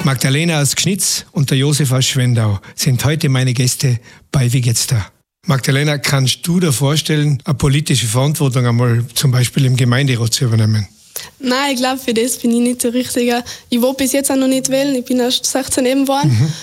Magdalena aus Gnitz und der Josef aus Schwendau sind heute meine Gäste bei Wie geht's da? Magdalena, kannst du dir vorstellen, eine politische Verantwortung einmal zum Beispiel im Gemeinderat zu übernehmen? Nein, ich glaube, für das bin ich nicht der Richtige. Ich will bis jetzt auch noch nicht wählen, ich bin erst 16 eben geworden.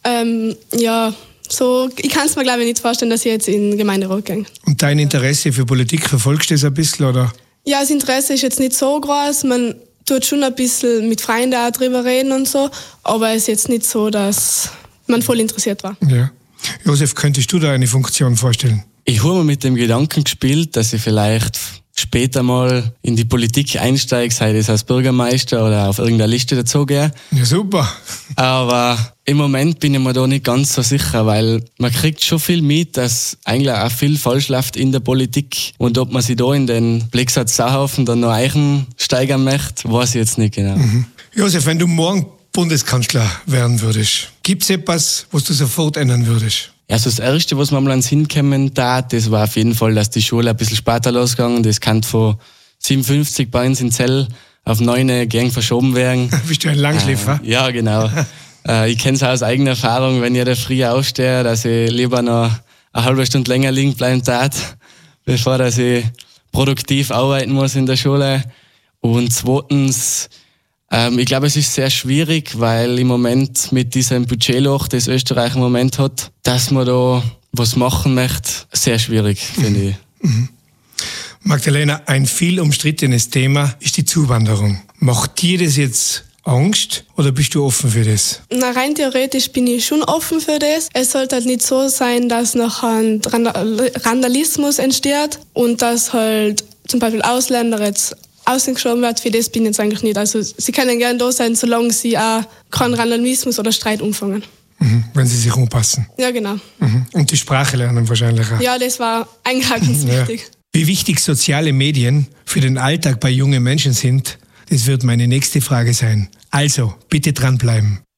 Ich kann es mir glaube ich nicht vorstellen, dass ich jetzt in den Gemeinderat gehe. Und dein Interesse für Politik, verfolgst du das ein bisschen, oder? Ja, das Interesse ist jetzt nicht so groß. Man tut schon ein bisschen mit Freunden auch drüber reden und so, aber es ist jetzt nicht so, dass man voll interessiert war. Ja. Josef, könntest du da eine Funktion vorstellen? Ich habe mir mit dem Gedanken gespielt, dass ich vielleicht später mal in die Politik einsteige, sei das als Bürgermeister oder auf irgendeiner Liste dazugehe. Ja, super. Aber im Moment bin ich mir da nicht ganz so sicher, weil man kriegt schon viel mit, dass eigentlich auch viel falsch läuft in der Politik. Und ob man sich da in den Blicksatz Sauhaufen dann noch einsteigern möchte, weiß ich jetzt nicht genau. Josef, wenn du morgen Bundeskanzler werden würdest, gibt es etwas, was du sofort ändern würdest? Also das Erste, was mir mal ans Hinkommen tat, das war auf jeden Fall, dass die Schule ein bisschen später losgegangen. Das kann von 57 bei uns in Zell auf 9 gern verschoben werden. Bist du ein Langschläfer? Ja, genau. Ich kenne es aus eigener Erfahrung, wenn ich da früh aufstehe, dass ich lieber noch eine halbe Stunde länger liegen bleiben tat, bevor dass ich produktiv arbeiten muss in der Schule. Und zweitens, ich glaube, es ist sehr schwierig, weil im Moment mit diesem Budgetloch, das Österreich im Moment hat, dass man da was machen möchte, sehr schwierig, finde ich. Magdalena, ein viel umstrittenes Thema ist die Zuwanderung. Macht dir das jetzt Angst oder bist du offen für das? Na, rein theoretisch bin ich schon offen für das. Es sollte halt nicht so sein, dass nachher ein Randalismus entsteht und dass halt zum Beispiel Ausländer jetzt ausgeschoben wird. Für das bin ich jetzt eigentlich nicht. Also sie können gerne da sein, solange sie auch keinen Randalismus oder Streit umfangen. Wenn sie sich anpassen. Ja, genau. Und die Sprache lernen wahrscheinlich auch. Ja, das war eigentlich auch ganz wichtig. Wie wichtig soziale Medien für den Alltag bei jungen Menschen sind, das wird meine nächste Frage sein. Also, bitte dranbleiben.